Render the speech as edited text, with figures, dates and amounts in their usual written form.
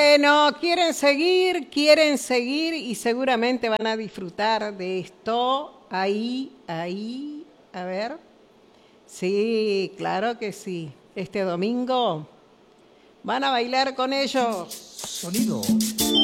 Bueno, quieren seguir y seguramente van a disfrutar de esto. Ahí, a ver. Sí, claro que sí. Este domingo van a bailar con ellos. Sonido